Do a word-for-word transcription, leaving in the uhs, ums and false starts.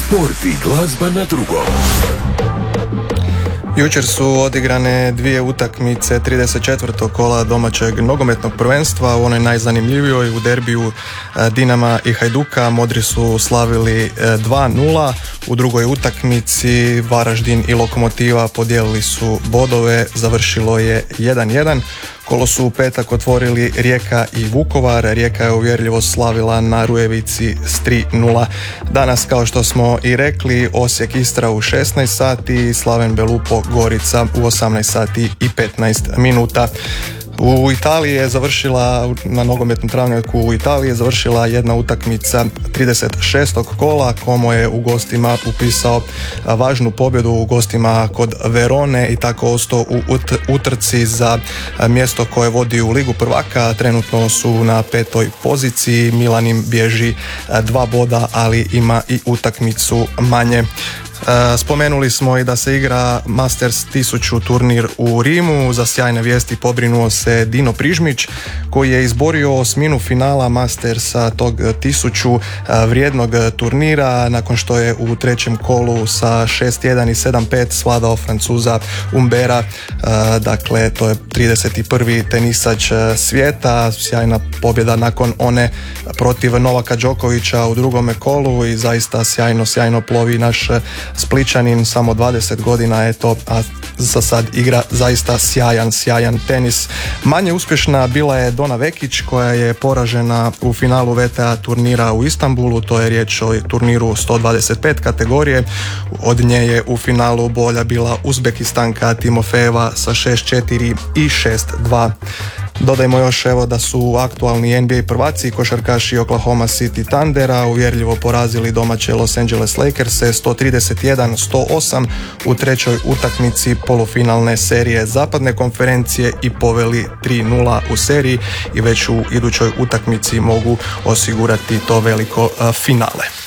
Sport i glazba na drugom. Jučer su odigrane dvije utakmice trideset četvrtog kola domaćeg nogometnog prvenstva. U onoj najzanimljivijoj, u derbiju Dinama i Hajduka, Modri su slavili dva nula. U drugoj utakmici Varaždin i Lokomotiva podijelili su bodove, završilo je jedan jedan. Kolo su u petak otvorili Rijeka i Vukovar. Rijeka je uvjerljivo slavila na Rujevici s tri nula. Danas, kao što smo i rekli, Osijek Istra u šesnaest sati, Slaven Belupo Gorica u osamnaest sati i petnaest minuta. U Italiji je završila, na nogometnom travnjaku u Italiji je završila jedna utakmica trideset šestog kola. Como je u gostima upisao važnu pobjedu u gostima kod Verone i tako ostao u utrci za mjesto koje vodi u Ligu prvaka. Trenutno su na petoj poziciji. Milan im bježi dva boda, ali ima i utakmicu manje. Spomenuli smo i da se igra Masters tisuću turnir u Rimu. Za sjajne vijesti pobrinuo se Dino Prižmić, koji je izborio osminu finala Mastersa tog tisuću vrijednog turnira nakon što je u trećem kolu sa šest jedan i sedam pet svladao Francuza Humbera. Dakle, to je trideset prvi tenisač svijeta. Sjajna pobjeda nakon one protiv Novaka Đokovića u drugome kolu i zaista sjajno, sjajno plovi naš Spličanin, samo dvadeset godina, eto, a za sad igra zaista sjajan, sjajan tenis. Manje uspješna bila je Dona Vekić, koja je poražena u finalu V T A turnira u Istanbulu. To je riječ o turniru sto dvadeset pet kategorije. Od nje je u finalu bolja bila Uzbekistanka Timofejeva sa šest četiri i šest dva. Dodajmo još evo da su aktualni N B A prvaci košarkaši Oklahoma City Thundera uvjerljivo porazili domaće Los Angeles Lakers-e sto trideset jedan sto osam u trećoj utakmici polufinalne serije zapadne konferencije i poveli tri nula u seriji i već u idućoj utakmici mogu osigurati to veliko finale.